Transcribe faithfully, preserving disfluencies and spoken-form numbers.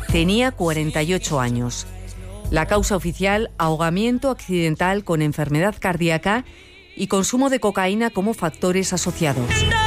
Tenía cuarenta y ocho años. La causa oficial: ahogamiento accidental con enfermedad cardíaca y consumo de cocaína como factores asociados.